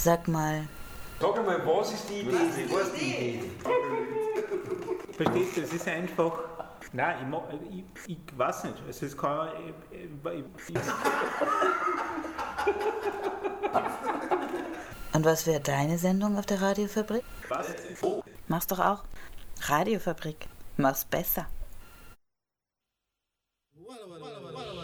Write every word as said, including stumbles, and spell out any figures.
Sag mal. Sag einmal, was ist die Idee? Was ist die Idee? Verstehst du, es ist einfach... Nein, ich, mag, ich, ich weiß nicht. Es ist kein... Ich, ich, ich, Und was wäre deine Sendung auf der Radiofabrik? was? Mach's doch auch. Radiofabrik. Mach's besser. Walla, walla, walla, walla.